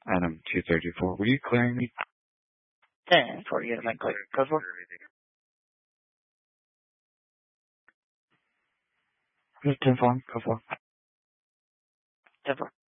Item 234. Were you clearing me? 10-4, you have my clear. Go for it. 10-4. Go for it. 10-4.